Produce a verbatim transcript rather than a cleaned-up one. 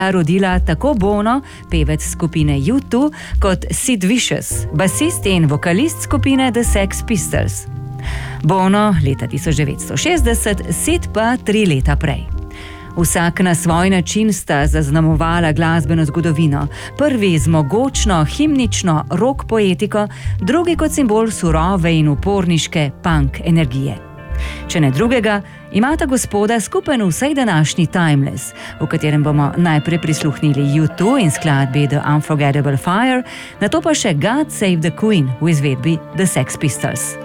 rodila tako Bono, pevec skupine U dva, kot Sid Vicious, basist in vokalist skupine The Sex Pistols. Bono leta tisoč devetsto šestdeset, Sid pa tri leta prej. Vsak na svoj način sta zaznamovala glasbeno zgodovino, prvi z mogočno himnično rock poetiko, drugi kot simbol surove in uporniške punk energije. Če ne drugega, imata gospoda skupen vsej današnji Timeless, v katerem bomo najprej prisluhnili U dva in skladbi The Unforgettable Fire, nato pa še God Save the Queen v izvedbi The Sex Pistols.